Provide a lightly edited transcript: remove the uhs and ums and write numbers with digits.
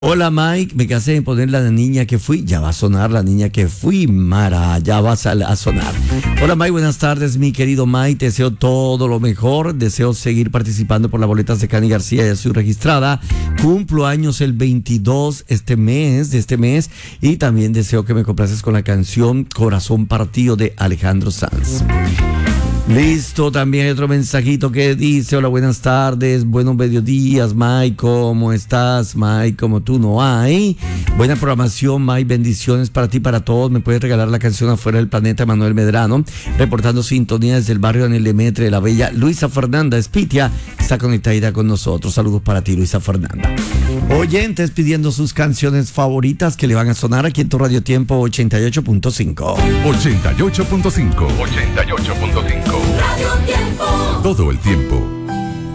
Hola Mike, me casé en poner la niña que fui. Ya va a sonar la niña que fui, Mara, ya va a sonar. Hola Mike, buenas tardes mi querido Mike, te deseo todo lo mejor. Deseo seguir participando por las boletas de Cani García, ya soy registrada. Cumplo años el 22 de este mes. Y también deseo que me complaces con la canción Corazón Partido de Alejandro Sanz. Listo, también hay otro mensajito que dice: hola, buenas tardes, buenos mediodías, Mike, ¿cómo estás, Mike? Como tú no hay. Buena programación, Mike, bendiciones para ti, para todos. Me puedes regalar la canción Afuera del Planeta, Manuel Medrano, reportando sintonía desde el barrio en el Lemetre de la bella Luisa Fernanda Espitia, está conectada con nosotros. Saludos para ti, Luisa Fernanda. Oyentes pidiendo sus canciones favoritas que le van a sonar aquí en tu Radio Tiempo 88.5. 88.5. Radio Tiempo. Todo el tiempo.